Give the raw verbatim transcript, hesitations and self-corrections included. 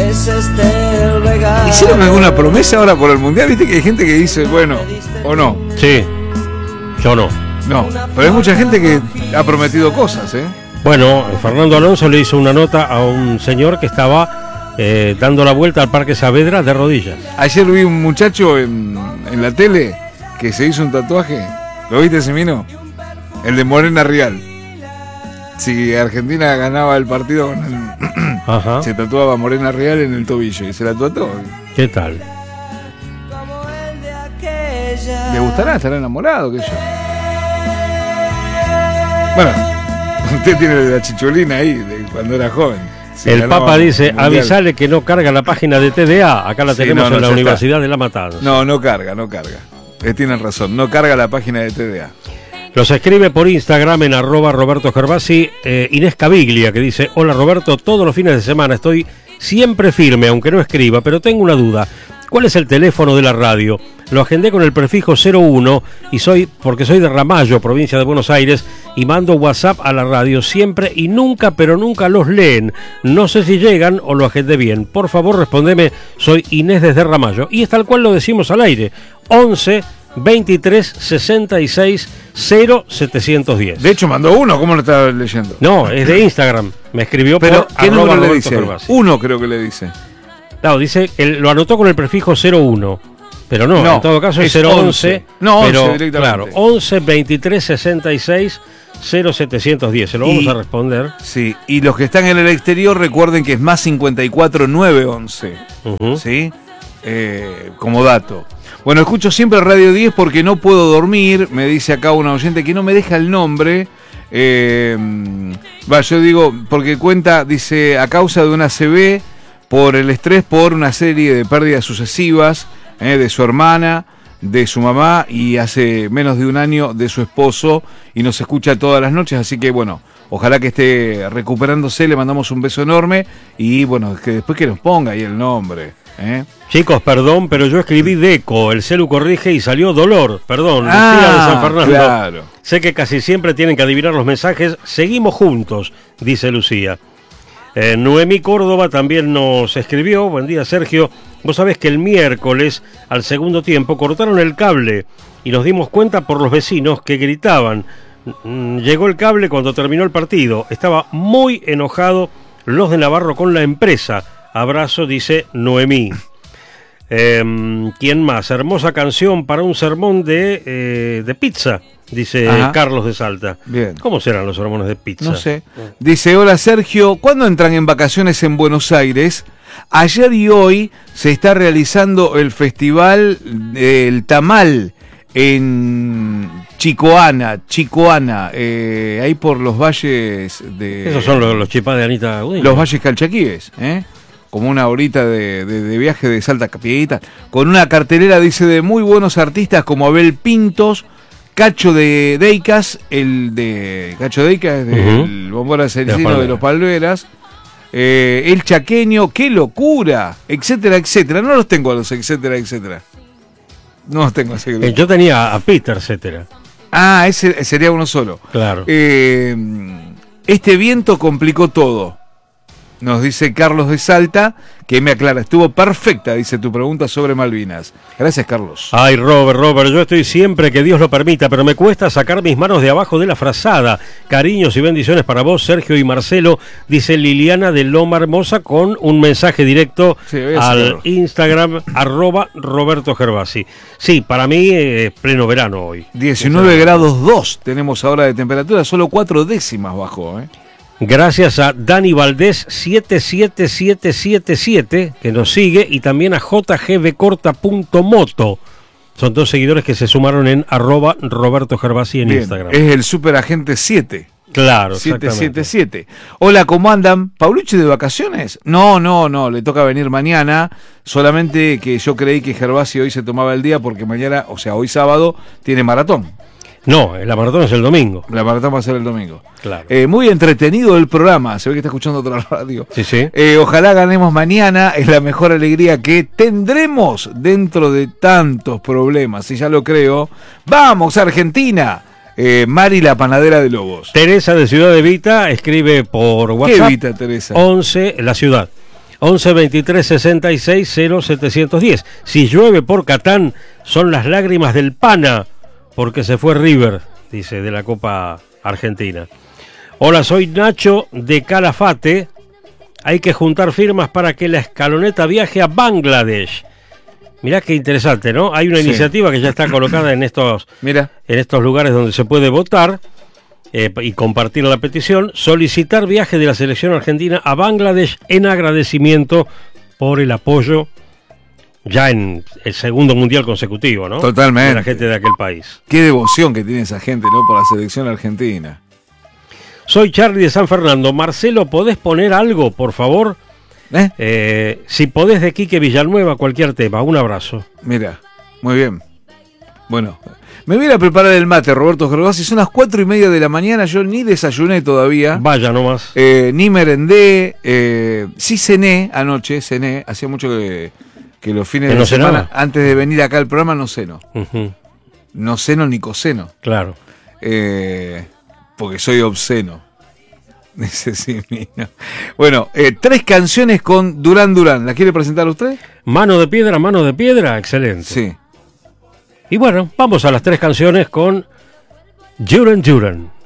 ¿Hicieron alguna promesa ahora por el Mundial? Viste que hay gente que dice, bueno, o no. Sí, yo no. No, pero hay mucha gente que ha prometido cosas, ¿eh? Bueno, Fernando Alonso le hizo una nota a un señor que estaba eh, dando la vuelta al Parque Saavedra de rodillas. Ayer vi un muchacho en, en la tele que se hizo un tatuaje. ¿Lo viste, Semino? El de Morena Real. Si Argentina ganaba el partido con el... Ajá. Se tatuaba Morena Real en el tobillo y se la tatuó. ¿Qué tal? ¿Le gustará? ¿Estará enamorado? ¿Qué yo? Bueno, usted tiene la chicholina ahí de cuando era joven. Si el ganaba Papa dice, mundial. avisale que no carga la página de T D A. Acá la Sí, tenemos no, no, en la ya Universidad está. de La Matanza. No, no carga, no carga. Eh, tienen razón, no carga la página de T D A. Los escribe por Instagram en arroba Roberto Gervasi, eh, Inés Caviglia, que dice, hola Roberto, todos los fines de semana estoy siempre firme, aunque no escriba, pero tengo una duda. ¿Cuál es el teléfono de la radio? Lo agendé con el prefijo cero uno y soy, porque soy de Ramallo, provincia de Buenos Aires, y mando WhatsApp a la radio siempre y nunca, pero nunca los leen. No sé si llegan o lo agendé bien. Por favor, respondeme, soy Inés desde Ramallo. Y es tal cual lo decimos al aire. once veintitrés sesenta y seis cero setecientos diez. De hecho, mandó uno, ¿cómo lo estaba leyendo? No, es de Instagram. Me escribió Pero, por ¿qué arroba número le Roberto dice? Gervasi. Uno creo que le dice. Claro, dice, él lo anotó con el prefijo cero uno. Pero no, No, en todo caso es, es cero once. once. No, pero, once directamente. Claro, once veintitrés sesenta y seis cero setecientos diez. Se lo vamos Y- a responder. Sí, y los que están en el exterior recuerden que es más cincuenta y cuatro nueve once. Ujú. ¿Sí? Eh, como dato. Bueno, escucho siempre Radio diez porque no puedo dormir, me dice acá una oyente que no me deja el nombre. Eh, va, yo digo, porque cuenta, dice, a causa de una A C V, por el estrés, por una serie de pérdidas sucesivas eh, de su hermana, de su mamá y hace menos de un año de su esposo, y nos escucha todas las noches, así que bueno, ojalá que esté recuperándose, le mandamos un beso enorme y bueno, que después que nos ponga ahí el nombre. ¿eh? Chicos, perdón, pero yo escribí Deco, el celu corrige y salió Dolor. Perdón, Ah, Lucía de San Fernando. claro. Sé que casi siempre tienen que adivinar los mensajes. Seguimos juntos, dice Lucía. Eh, Noemí Córdoba también nos escribió. Buen día, Sergio. Vos sabés que el miércoles, al segundo tiempo, cortaron el cable y nos dimos cuenta por los vecinos que gritaban. Mm, Llegó el cable cuando terminó el partido. Estaba muy enojado los de Navarro con la empresa. Abrazo, dice Noemí. Eh, ¿Quién más? Hermosa canción para un sermón de, eh, de pizza, dice Ajá. Carlos de Salta. Bien. ¿Cómo serán los sermones de pizza? No sé. Dice, hola Sergio, ¿cuándo entran en vacaciones en Buenos Aires? Ayer y hoy se está realizando el festival del tamal en Chicoana, Chicoana, eh, ahí por los valles de... Esos son los, los chipás de Anita Udine. Los valles calchaquíes, ¿eh? Como una horita de, de, de viaje de Salta Capiedita, con una cartelera, dice, de muy buenos artistas como Abel Pintos, Cacho de Deicas, el de Cacho de Deicas, del Ujú. Bombón Asesino De de los Palmeras, eh, El Chaqueño, ¡qué locura! Etcétera, etcétera. No los tengo a los etcétera, etcétera. No los tengo así. Eh, yo tenía a Peter, etcétera. Ah, ese sería uno solo. Claro. Eh, este viento complicó todo. Nos dice Carlos de Salta, que me aclara, estuvo perfecta, dice tu pregunta sobre Malvinas. Gracias, Carlos. Ay, Robert, Robert, yo estoy siempre que Dios lo permita, pero me cuesta sacar mis manos de abajo de la frazada. Cariños y bendiciones para vos, Sergio y Marcelo, dice Liliana de Loma Hermosa con un mensaje directo Sí, voy a al sacarlo. Instagram arroba Roberto Gervasi. Sí, para mí es pleno verano hoy. diecinueve grados dos tenemos ahora de temperatura, solo cuatro décimas bajó. ¿eh? Gracias a Dani Valdés siete siete siete siete siete que nos sigue y también a j g b corta punto moto. Son dos seguidores que se sumaron en arroba Roberto Gervasi en Bien, Instagram. es el superagente siete. Claro, siete siete exactamente. siete. Hola, ¿cómo andan? ¿Paulucci de vacaciones? No, no, no, le toca venir mañana. Solamente que yo creí que Gervasi hoy se tomaba el día porque mañana, o sea, hoy sábado, tiene maratón. No, la maratón es el domingo. La maratón va a ser el domingo. Claro. Eh, muy entretenido el programa. Se ve que está escuchando otra radio. Sí, sí. Eh, ojalá ganemos mañana. Es la mejor alegría que tendremos dentro de tantos problemas. Y ya lo creo. ¡Vamos, Argentina! Eh, Mari, la panadera de Lobos. Teresa de Ciudad de Vita escribe por ¿Qué WhatsApp evita, Teresa? once, la ciudad. once veintitrés sesenta y seis cero setecientos diez. Si llueve por Catán, son las lágrimas del Pana, porque se fue River, dice, de la Copa Argentina. Hola, soy Nacho de Calafate. Hay que juntar firmas para que la escaloneta viaje a Bangladesh. Mirá qué interesante, ¿no? Hay una sí. iniciativa que ya está colocada en estos, Mira. en estos lugares donde se puede votar eh, y compartir la petición. Solicitar viaje de la selección argentina a Bangladesh en agradecimiento por el apoyo ya en el segundo mundial consecutivo, ¿no? Totalmente. De la gente de aquel país. Qué devoción que tiene esa gente, ¿no? Por la selección argentina. Soy Charlie de San Fernando. Marcelo, ¿podés poner algo, por favor? ¿Eh? Eh, si podés, de Quique Villanueva, cualquier tema. Un abrazo. Mira, muy bien. Bueno, me voy a ir a preparar el mate, Roberto Gervasi. Son las cuatro y media de la mañana. Yo ni desayuné todavía. Vaya nomás. Eh, ni merendé. Eh, sí cené anoche, cené. Hacía mucho que, que los fines de no semana, cenaba? antes de venir acá al programa, no ceno. Uh-huh. No ceno ni coceno. Claro. Eh, porque soy obsceno. Ese sí, mío. Bueno, eh, tres canciones con Durán Durán. ¿La quiere presentar usted? Mano de piedra, mano de piedra, excelente. Sí. Y bueno, vamos a las tres canciones con Juran Juran.